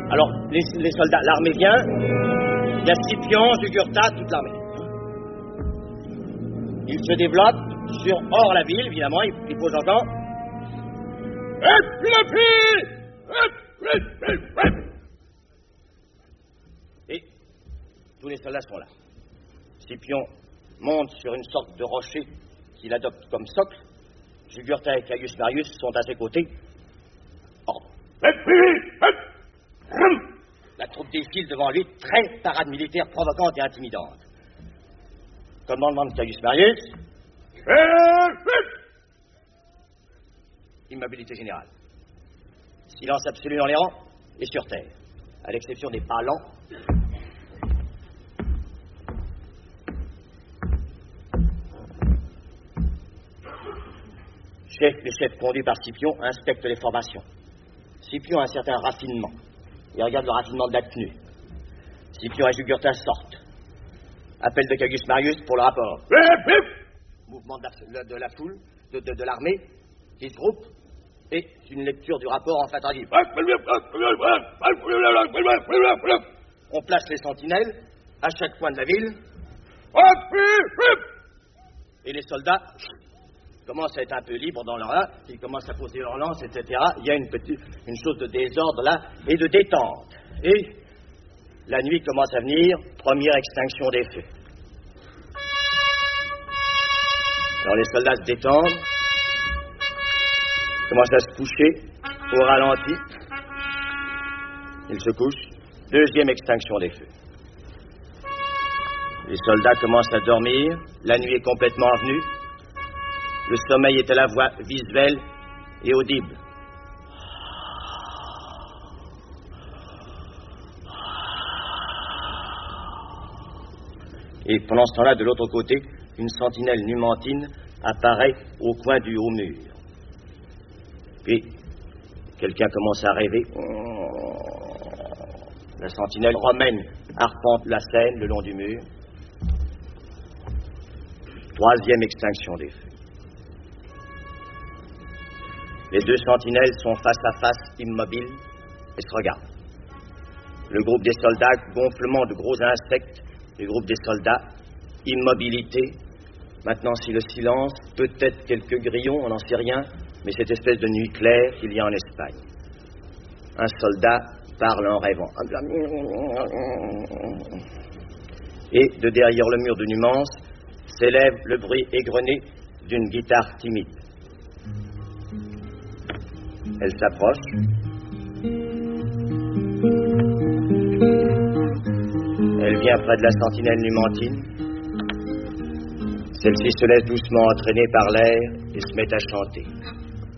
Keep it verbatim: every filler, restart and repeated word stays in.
Alors, les, les soldats, l'armée vient, il y a Scipion, Jugurtha, toute l'armée. Il se développe sur hors la ville, évidemment, il, il pose encore. Et tous les soldats sont là. Scipion monte sur une sorte de rocher qu'il adopte comme socle. Jugurtha et Caius Marius sont à ses côtés. Ordre. La troupe défile devant lui, très parade militaire provocante et intimidante. Commandement de Caius Marius. Immobilité générale. Silence absolu dans les rangs et sur terre, à l'exception des pas lents. Chef, les chefs conduits par Scipion inspectent les formations. Scipion a un certain raffinement. Il regarde le raffinement de la tenue. Scipion et Jugurtha sortent. Appel de Caius Marius pour le rapport. Mouvement de la, de la foule, de, de, de l'armée, qui se groupe, et une lecture du rapport en fatalité. On place les sentinelles à chaque coin de la ville. Et les soldats commencent à être un peu libres dans leur art, ils commencent à poser leurs lances, et cetera. Il y a une, petite, une chose de désordre là, et de détente. Et la nuit commence à venir, première extinction des feux. Alors les soldats se détendent, commencent à se coucher au ralenti. Ils se couchent, deuxième extinction des feux. Les soldats commencent à dormir, la nuit est complètement venue. Le sommeil est à la voix visuelle et audible. Et pendant ce temps-là, de l'autre côté, une sentinelle numantine apparaît au coin du haut mur. Puis, quelqu'un commence à rêver. La sentinelle romaine arpente la scène le long du mur. Troisième extinction des feux. Les deux sentinelles sont face à face, immobiles, et se regardent. Le groupe des soldats, gonflement de gros insectes. Le groupe des soldats, immobilité. Maintenant, si le silence, peut-être quelques grillons, on n'en sait rien, mais cette espèce de nuit claire qu'il y a en Espagne. Un soldat parle en rêvant. Et de derrière le mur de Numance s'élève le bruit égrené d'une guitare timide. Elle s'approche. Elle vient près de la sentinelle numantine. Celle-ci se laisse doucement entraîner par l'air et se met à chanter.